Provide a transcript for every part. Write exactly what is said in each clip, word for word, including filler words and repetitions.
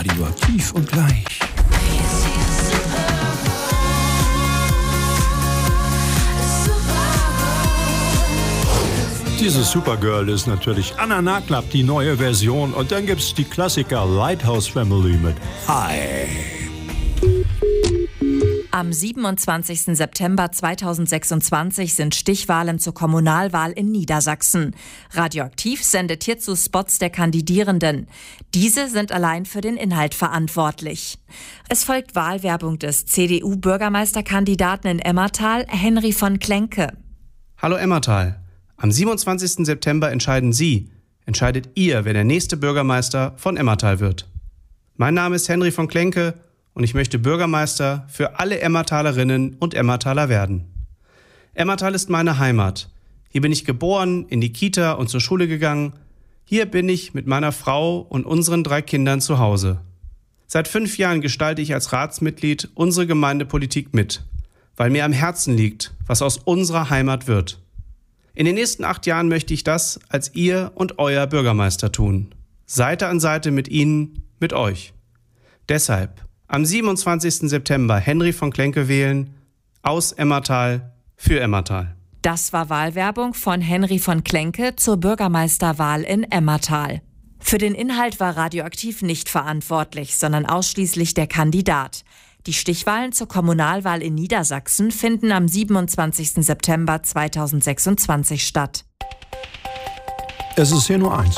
Radioaktiv und gleich. Diese Supergirl ist natürlich Anna Naklap, die neue Version. Und dann gibt's die Klassiker Lighthouse Family mit Hi. Am siebenundzwanzigsten September zweitausendsechsundzwanzig sind Stichwahlen zur Kommunalwahl in Niedersachsen. Radioaktiv sendet hierzu Spots der Kandidierenden. Diese sind allein für den Inhalt verantwortlich. Es folgt Wahlwerbung des C D U-Bürgermeisterkandidaten in Emmertal, Henry von Klenke. Hallo Emmertal. Am siebenundzwanzigsten September entscheiden Sie, entscheidet ihr, wer der nächste Bürgermeister von Emmertal wird. Mein Name ist Henry von Klenke und ich möchte Bürgermeister für alle Emmertalerinnen und Emmertaler werden. Emmertal ist meine Heimat. Hier bin ich geboren, in die Kita und zur Schule gegangen. Hier bin ich mit meiner Frau und unseren drei Kindern zu Hause. Seit fünf Jahren gestalte ich als Ratsmitglied unsere Gemeindepolitik mit, weil mir am Herzen liegt, was aus unserer Heimat wird. In den nächsten acht Jahren möchte ich das als ihr und euer Bürgermeister tun. Seite an Seite mit Ihnen, mit euch. Deshalb am siebenundzwanzigsten September Henry von Klenke wählen, aus Emmertal, für Emmertal. Das war Wahlwerbung von Henry von Klenke zur Bürgermeisterwahl in Emmertal. Für den Inhalt war Radioaktiv nicht verantwortlich, sondern ausschließlich der Kandidat. Die Stichwahlen zur Kommunalwahl in Niedersachsen finden am siebenundzwanzigsten September zweitausendsechsundzwanzig statt. Es ist zehn Uhr eins.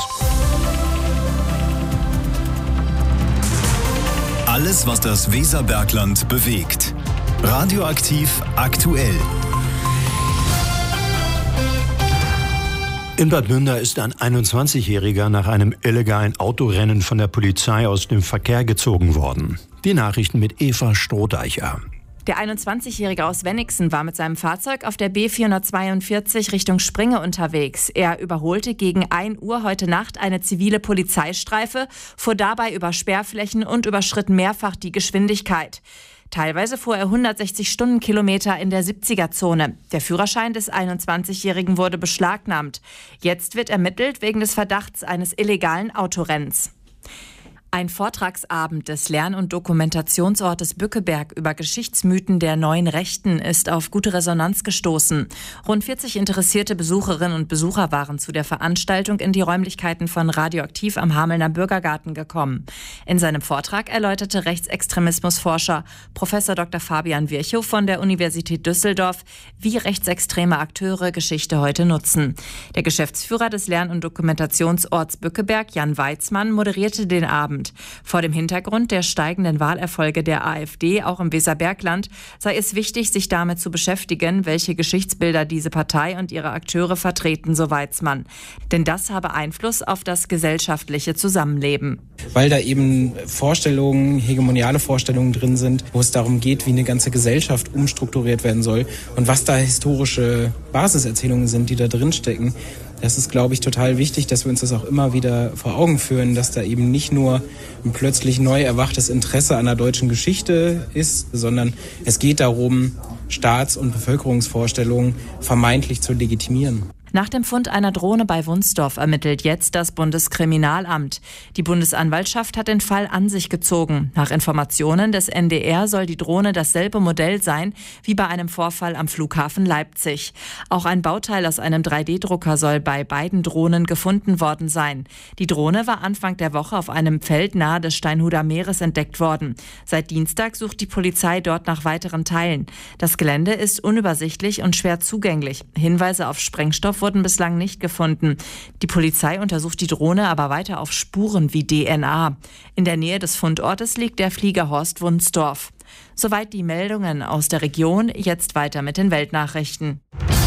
Alles, was das Weserbergland bewegt. Radioaktiv aktuell. In Bad Münder ist ein einundzwanzigjähriger nach einem illegalen Autorennen von der Polizei aus dem Verkehr gezogen worden. Die Nachrichten mit Eva Strohdeicher. Der einundzwanzigjährige aus Wenigsen war mit seinem Fahrzeug auf der B vierhundertzweiundvierzig Richtung Springe unterwegs. Er überholte gegen ein Uhr heute Nacht eine zivile Polizeistreife, fuhr dabei über Sperrflächen und überschritt mehrfach die Geschwindigkeit. Teilweise fuhr er hundertsechzig Stundenkilometer in der siebziger-Zone. Der Führerschein des einundzwanzigjährigen wurde beschlagnahmt. Jetzt wird ermittelt wegen des Verdachts eines illegalen Autorennens. Ein Vortragsabend des Lern- und Dokumentationsortes Bückeberg über Geschichtsmythen der neuen Rechten ist auf gute Resonanz gestoßen. Rund vierzig interessierte Besucherinnen und Besucher waren zu der Veranstaltung in die Räumlichkeiten von Radioaktiv am Hamelner Bürgergarten gekommen. In seinem Vortrag erläuterte Rechtsextremismusforscher Professor Doktor Fabian Virchow von der Universität Düsseldorf, wie rechtsextreme Akteure Geschichte heute nutzen. Der Geschäftsführer des Lern- und Dokumentationsorts Bückeberg, Jan Weizmann, moderierte den Abend. Vor dem Hintergrund der steigenden Wahlerfolge der AfD, auch im Weserbergland, sei es wichtig, sich damit zu beschäftigen, welche Geschichtsbilder diese Partei und ihre Akteure vertreten, so Weizmann. Denn das habe Einfluss auf das gesellschaftliche Zusammenleben. Weil da eben Vorstellungen, hegemoniale Vorstellungen drin sind, wo es darum geht, wie eine ganze Gesellschaft umstrukturiert werden soll und was da historische Basiserzählungen sind, die da drin stecken. Das ist, glaube ich, total wichtig, dass wir uns das auch immer wieder vor Augen führen, dass da eben nicht nur ein plötzlich neu erwachtes Interesse an der deutschen Geschichte ist, sondern es geht darum, Staats- und Bevölkerungsvorstellungen vermeintlich zu legitimieren. Nach dem Fund einer Drohne bei Wunsdorf ermittelt jetzt das Bundeskriminalamt. Die Bundesanwaltschaft hat den Fall an sich gezogen. Nach Informationen des N D R soll die Drohne dasselbe Modell sein wie bei einem Vorfall am Flughafen Leipzig. Auch ein Bauteil aus einem drei D Drucker soll bei beiden Drohnen gefunden worden sein. Die Drohne war Anfang der Woche auf einem Feld nahe des Steinhuder Meeres entdeckt worden. Seit Dienstag sucht die Polizei dort nach weiteren Teilen. Das Gelände ist unübersichtlich und schwer zugänglich. Hinweise auf Sprengstoff wurden bislang nicht gefunden. Die Polizei untersucht die Drohne aber weiter auf Spuren wie D N A. In der Nähe des Fundortes liegt der Flieger Horst Wunsdorf. Soweit die Meldungen aus der Region. Jetzt weiter mit den Weltnachrichten.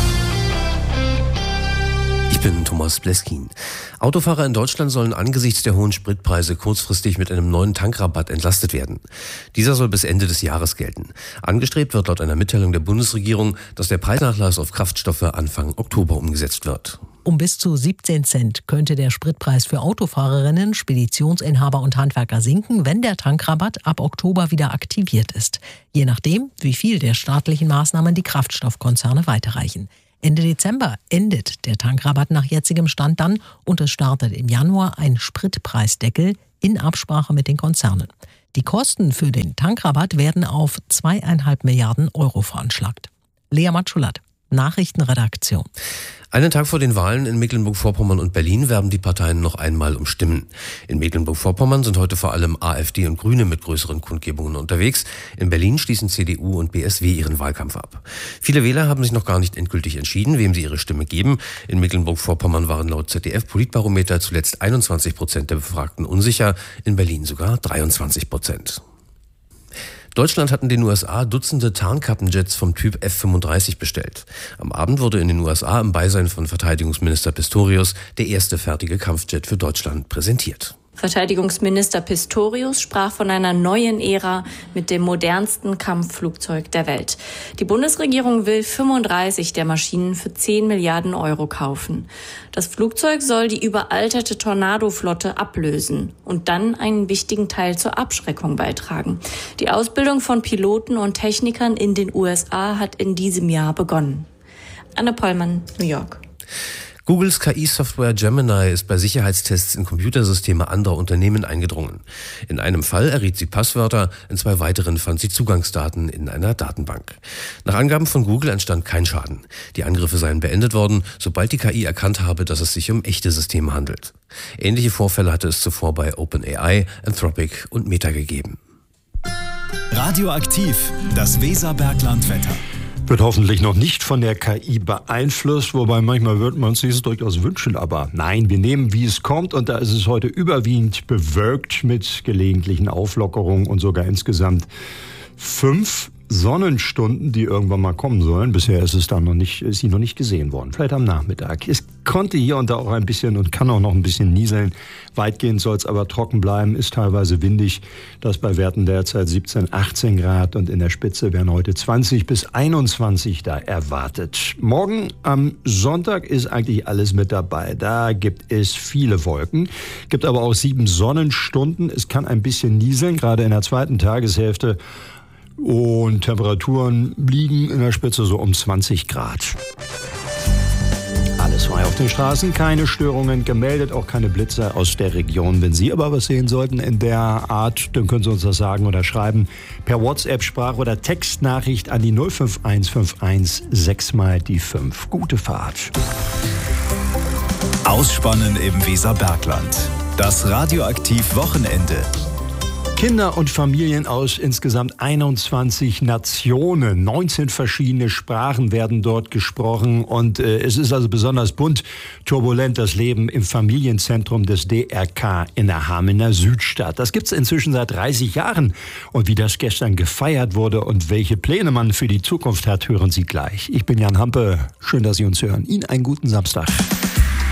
Ich bin Thomas Bleskin. Autofahrer in Deutschland sollen angesichts der hohen Spritpreise kurzfristig mit einem neuen Tankrabatt entlastet werden. Dieser soll bis Ende des Jahres gelten. Angestrebt wird laut einer Mitteilung der Bundesregierung, dass der Preisnachlass auf Kraftstoffe Anfang Oktober umgesetzt wird. Um bis zu siebzehn Cent könnte der Spritpreis für Autofahrerinnen, Speditionsinhaber und Handwerker sinken, wenn der Tankrabatt ab Oktober wieder aktiviert ist. Je nachdem, wie viel der staatlichen Maßnahmen die Kraftstoffkonzerne weiterreichen. Ende Dezember endet der Tankrabatt nach jetzigem Stand dann und es startet im Januar ein Spritpreisdeckel. in Absprache mit den Konzernen. Die Kosten für den Tankrabatt werden auf zweieinhalb Milliarden Euro veranschlagt. Lea Matschulat, Nachrichtenredaktion. Einen Tag vor den Wahlen in Mecklenburg-Vorpommern und Berlin werben die Parteien noch einmal um Stimmen. In Mecklenburg-Vorpommern sind heute vor allem AfD und Grüne mit größeren Kundgebungen unterwegs. In Berlin schließen C D U und B S W ihren Wahlkampf ab. Viele Wähler haben sich noch gar nicht endgültig entschieden, wem sie ihre Stimme geben. In Mecklenburg-Vorpommern waren laut Z D F-Politbarometer zuletzt einundzwanzig Prozent der Befragten unsicher, in Berlin sogar dreiundzwanzig Prozent. Deutschland hat in den U S A Dutzende Tarnkappenjets vom Typ F fünfunddreißig bestellt. Am Abend wurde in den U S A im Beisein von Verteidigungsminister Pistorius der erste fertige Kampfjet für Deutschland präsentiert. Verteidigungsminister Pistorius sprach von einer neuen Ära mit dem modernsten Kampfflugzeug der Welt. Die Bundesregierung will fünfunddreißig der Maschinen für zehn Milliarden Euro kaufen. Das Flugzeug soll die überalterte Tornado-Flotte ablösen und dann einen wichtigen Teil zur Abschreckung beitragen. Die Ausbildung von Piloten und Technikern in den U S A hat in diesem Jahr begonnen. Anne Pollmann, New York. Googles K I-Software Gemini ist bei Sicherheitstests in Computersysteme anderer Unternehmen eingedrungen. In einem Fall erriet sie Passwörter, in zwei weiteren fand sie Zugangsdaten in einer Datenbank. Nach Angaben von Google entstand kein Schaden. Die Angriffe seien beendet worden, sobald die K I erkannt habe, dass es sich um echte Systeme handelt. Ähnliche Vorfälle hatte es zuvor bei OpenAI, Anthropic und Meta gegeben. Radioaktiv, das Weserberglandwetter. Wird hoffentlich noch nicht von der K I beeinflusst, wobei manchmal wird man sich es durchaus wünschen, aber nein, wir nehmen, wie es kommt, und da ist es heute überwiegend bewölkt mit gelegentlichen Auflockerungen und sogar insgesamt fünf Sonnenstunden, die irgendwann mal kommen sollen. Bisher ist es dann noch nicht, ist sie noch nicht gesehen worden. Vielleicht am Nachmittag. Es konnte hier und da auch ein bisschen und kann auch noch ein bisschen nieseln. Weitgehend soll es aber trocken bleiben, ist teilweise windig. Das bei Werten derzeit siebzehn, achtzehn Grad und in der Spitze werden heute zwanzig bis einundzwanzig da erwartet. Morgen am Sonntag ist eigentlich alles mit dabei. Da gibt es viele Wolken, gibt aber auch sieben Sonnenstunden. Es kann ein bisschen nieseln, gerade in der zweiten Tageshälfte. Und Temperaturen liegen in der Spitze so um zwanzig Grad. Alles frei auf den Straßen, keine Störungen gemeldet, auch keine Blitze aus der Region. Wenn Sie aber was sehen sollten in der Art, dann können Sie uns das sagen oder schreiben. Per WhatsApp, Sprach- oder Textnachricht an die null fünf eins fünf eins sechs mal die fünf. Gute Fahrt. Ausspannen im Weserbergland. Das Radioaktiv-Wochenende. Kinder und Familien aus insgesamt einundzwanzig Nationen, neunzehn verschiedene Sprachen werden dort gesprochen und äh, es ist also besonders bunt, turbulent das Leben im Familienzentrum des D R K in der Hamelner Südstadt. Das gibt's inzwischen seit dreißig Jahren und wie das gestern gefeiert wurde und welche Pläne man für die Zukunft hat, hören Sie gleich. Ich bin Jan Hampe, schön, dass Sie uns hören. Ihnen einen guten Samstag.